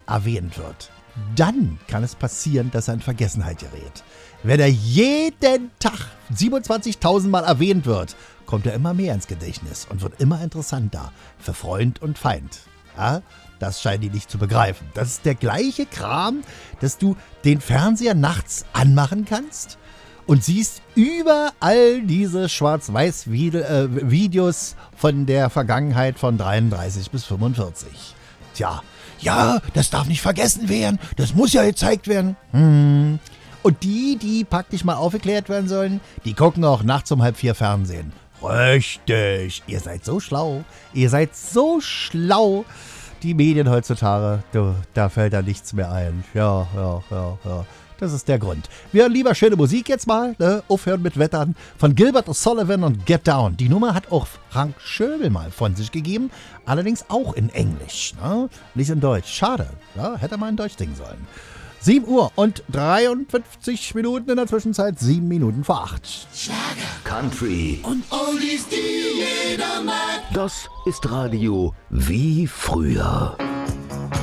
erwähnt wird, dann kann es passieren, dass er in Vergessenheit gerät. Wenn er jeden Tag 27.000 Mal erwähnt wird, kommt er immer mehr ins Gedächtnis und wird immer interessanter für Freund und Feind. Ja, das scheinen die nicht zu begreifen. Das ist der gleiche Kram, dass du den Fernseher nachts anmachen kannst und siehst überall diese Schwarz-Weiß-Videos von der Vergangenheit von 33 bis 45. Tja, ja, das darf nicht vergessen werden, das muss ja gezeigt werden. Und die praktisch mal aufgeklärt werden sollen, die gucken auch nachts um 3:30 Fernsehen. Richtig, ihr seid so schlau. Die Medien heutzutage, da fällt da nichts mehr ein. Ja. Das ist der Grund. Wir hören lieber schöne Musik jetzt mal, ne? Aufhören mit Wettern von Gilbert O'Sullivan und Get Down. Die Nummer hat auch Frank Schöbel mal von sich gegeben, allerdings auch in Englisch, ne? Nicht in Deutsch. Schade, ja? Hätte man in Deutsch singen sollen. 7 Uhr und 53 Minuten in der Zwischenzeit, 7 Minuten vor 8. Schlager, Country und Oldies, die jeder mag. Das ist Radio wie früher.